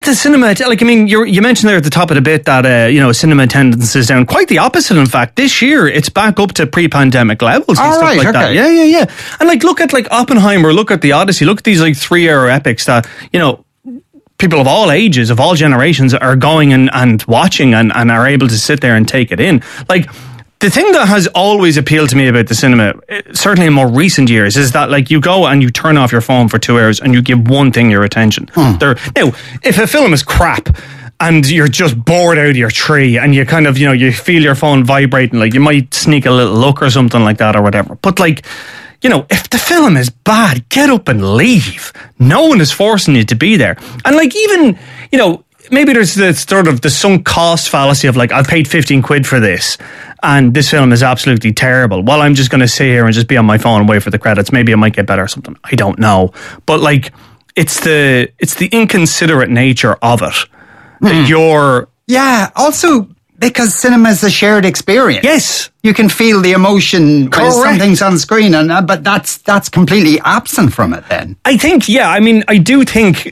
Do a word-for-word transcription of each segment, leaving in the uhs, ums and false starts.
the cinema, like, I mean, you you mentioned there at the top of the bit that, uh, you know, cinema attendance is down. Quite the opposite, in fact. This year, it's back up to pre-pandemic levels and All stuff right, like okay. that. Yeah, yeah, yeah. And, like, look at, like, Oppenheimer, look at The Odyssey, look at these, like, three-hour epics that, you know, people of all ages, of all generations are going and, and watching and, and are able to sit there and take it in. Like, the thing that has always appealed to me about the cinema, certainly in more recent years, is that, like, you go and you turn off your phone for two hours and you give one thing your attention. Hmm. There, now, if a film is crap and you're just bored out of your tree and you kind of, you know, you feel your phone vibrating, like, you might sneak a little look or something like that or whatever. But, like, you know, if the film is bad, get up and leave. No one is forcing you to be there. And, like, even, you know, maybe there's the sort of the sunk cost fallacy of, like, I've paid fifteen quid for this and this film is absolutely terrible. Well, I'm just going to sit here and just be on my phone and wait for the credits. Maybe it might get better or something. I don't know. But, like, it's the it's the inconsiderate nature of it. That mm. you're... Yeah, also because cinema is a shared experience. Yes. You can feel the emotion Correct. when something's on screen, and uh, but that's that's completely absent from it then. I think, yeah, I mean, I do think...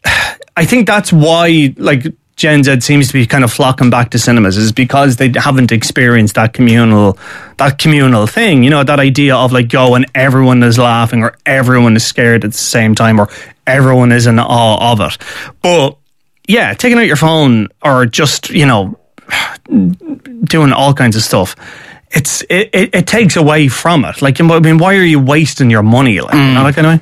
I think that's why, like, Gen Z seems to be kind of flocking back to cinemas, is because they haven't experienced that communal, that communal thing. You know, that idea of, like, go and everyone is laughing or everyone is scared at the same time or everyone is in awe of it. But yeah, taking out your phone or just, you know, doing all kinds of stuff, it's it, it, it takes away from it. Like, I mean, why are you wasting your money? Like, mm. you know, that kind of way.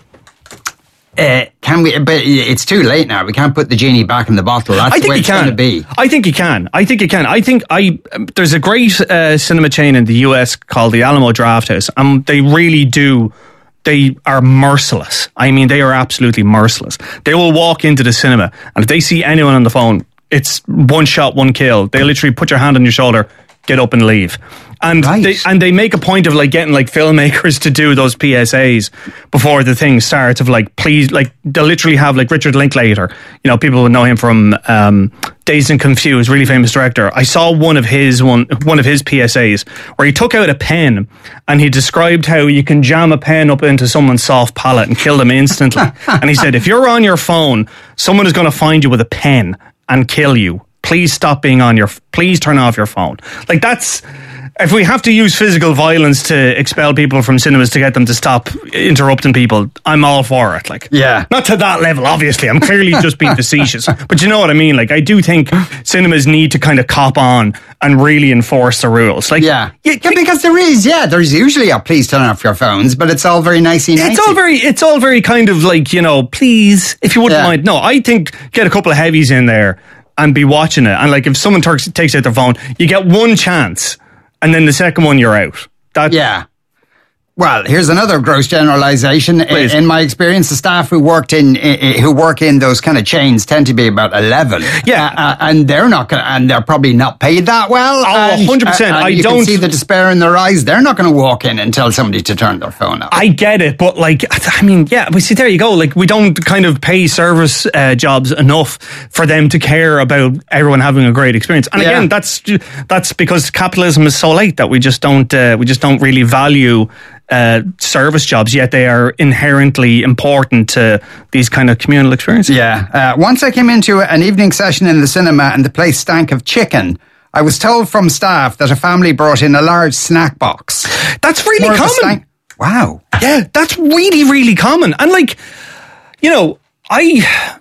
Uh, can we? But it's too late now. We can't put the genie back in the bottle. That's I think the way you it's can. going to be. I think you can. I think you can. I think I. There's a great uh, cinema chain in the U S called the Alamo Drafthouse, and they really do. They are merciless. I mean, they are absolutely merciless. They will walk into the cinema, and if they see anyone on the phone, it's one shot, one kill. They literally put your hand on your shoulder, get up and leave. And right. they and they make a point of, like, getting, like, filmmakers to do those P S As before the thing starts, of, like, please, like, they'll literally have, like, Richard Linklater, you know, people would know him from um, Dazed and Confused, really famous director. I saw one of his one one of his P S As where he took out a pen and he described how you can jam a pen up into someone's soft palate and kill them instantly. And he said, if you're on your phone, someone is going to find you with a pen and kill you. Please stop being on your, please turn off your phone. Like, that's, if we have to use physical violence to expel people from cinemas to get them to stop interrupting people, I'm all for it. Like, yeah. Not to that level, obviously. I'm clearly just being facetious. But you know what I mean? Like, I do think cinemas need to kind of cop on and really enforce the rules. Like, yeah. yeah, yeah because there is, yeah, there's usually a please turn off your phones, but it's all very nicey nicey. It's all very, it's all very kind of like, you know, please, if you wouldn't yeah. mind. No, I think get a couple of heavies in there and be watching it. And, like, if someone takes, takes out their phone, you get one chance. And then the second one, you're out. That, yeah. Well, here's another gross generalization. Please. In my experience, the staff who worked in, who work in those kind of chains tend to be about eleven. Yeah, uh, and they're not going, and they're probably not paid that well. Oh, and, one hundred percent. And I you don't can see the despair in their eyes. They're not going to walk in and tell somebody to turn their phone off. I get it, but, like, I mean, yeah, but see, there you go. Like, we don't kind of pay service uh, jobs enough for them to care about everyone having a great experience. And yeah. again, that's that's because capitalism is so late that we just don't uh, we just don't really value uh, service jobs, yet they are inherently important to these kind of communal experiences. Yeah. Uh, once I came into an evening session in the cinema and the place stank of chicken, I was told from staff that a family brought in a large snack box. That's really More common. Stank- wow. Yeah, that's really, really common. And, like, you know, I...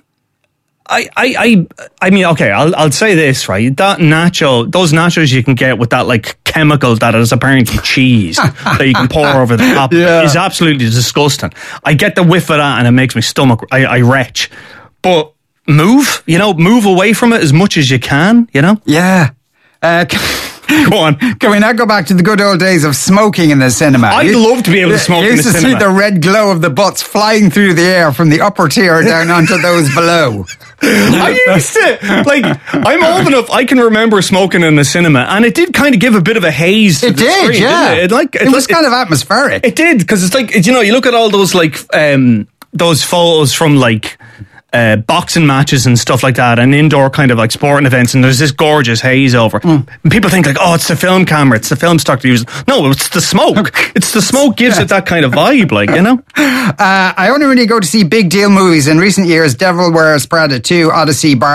I, I, I, I mean, okay, I'll, I'll say this, right? That nacho, those nachos you can get with that, like, chemical that is apparently cheese that you can pour over the top yeah. is absolutely disgusting. I get the whiff of that and it makes my stomach, I, I retch. But move, you know, move away from it as much as you can, you know? Yeah. Uh, Go on. Can we now go back to the good old days of smoking in the cinema? I'd you, love to be able to smoke you in the used to cinema. see the red glow of the butts flying through the air from the upper tier down onto those below. I used to, like, I'm old enough, I can remember smoking in the cinema, and it did kind of give a bit of a haze to It the did, screen, yeah. didn't it? It, like, it, it was like, kind it, of atmospheric. It did, because it's like, you know, you look at all those, like, um, those photos from, like, Uh, boxing matches and stuff like that, and indoor kind of like sporting events, and there's this gorgeous haze over. Mm. And people think, like, oh, it's the film camera, it's the film stock they're using. No, it's the smoke. It's the smoke gives yeah. it that kind of vibe, like, you know? Uh, I only really go to see big deal movies. In recent years, Devil Wears Prada two, Odyssey, Bar